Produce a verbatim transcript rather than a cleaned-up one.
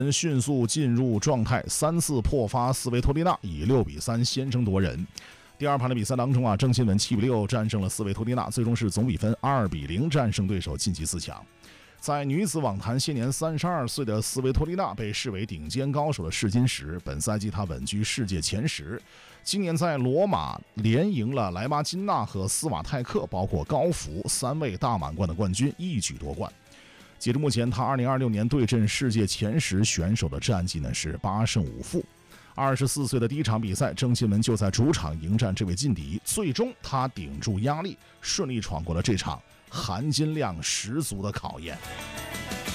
迅速进入状态，三次破发斯维托利娜，以六比三先声夺人。第二盘的比赛当中啊，郑钦文七比六战胜了斯维托利娜，最终是总比分二比零战胜对手晋级四强。在女子网坛，现年三十二岁的斯维托利娜被视为顶尖高手的试金石，本赛季她稳居世界前十。今年在罗马连赢了莱巴金娜和斯瓦泰克，包括高福三位大满贯的冠军，一举夺冠。截至目前，她二零二六年对阵世界前十选手的战绩呢是八胜五负。二十四岁的第一场比赛，郑钦文就在主场迎战这位劲敌，最终她顶住压力，顺利闯过了这场含金量十足的考验。